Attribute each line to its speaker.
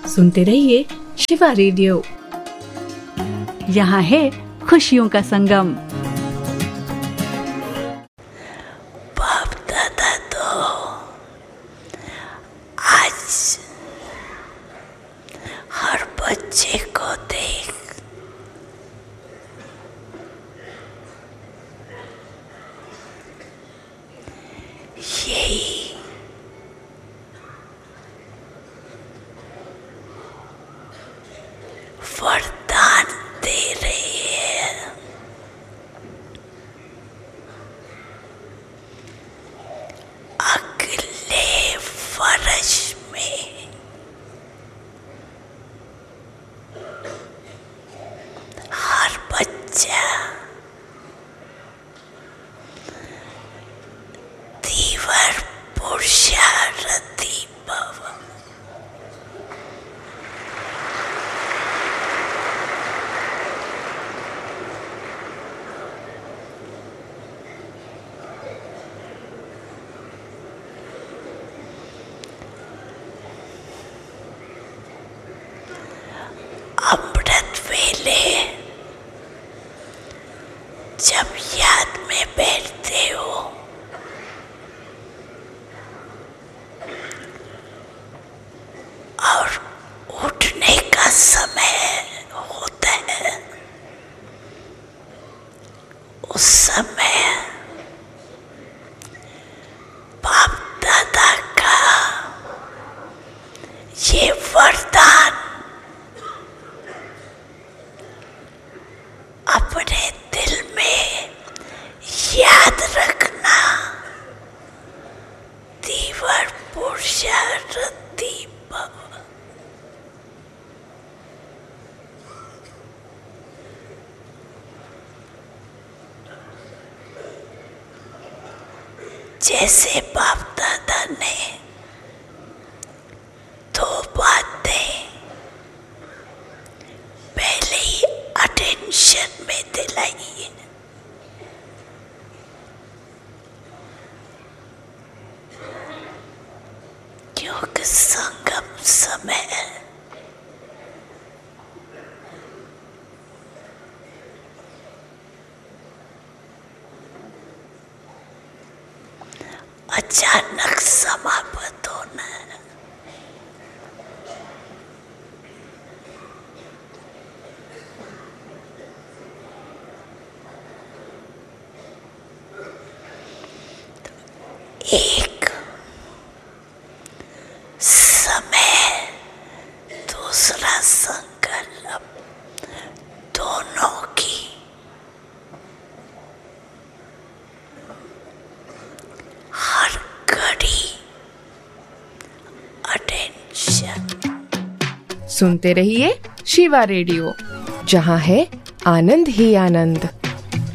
Speaker 1: सुनते रहिए शिवा रेडियो। यहाँ है खुशियों का संगम।
Speaker 2: बाप दादा तो आज हर बच्चे को देख यही वरदान दे रहे हैं। अगले वर्ष में हर बच्चा धीवर पुरुषार्थी भव। अमृत वेले जब याद में बैठते हो और उठने का समय होता है, उस समय बाप दादा का ये वरदान अपने दिल में याद रखना। धीवर पुरुषार्थी भव। जैसे बाप दादा ने दो बातें पहले ही अटेंशन में दिलाई है। क्योंकि संगम समय अचानक समाप्त होना है। एक समय, दूसरा संकल्प, दोनों की हर घड़ी अटेंशन।
Speaker 3: सुनते रहिए शिवा रेडियो, जहाँ है आनंद ही आनंद।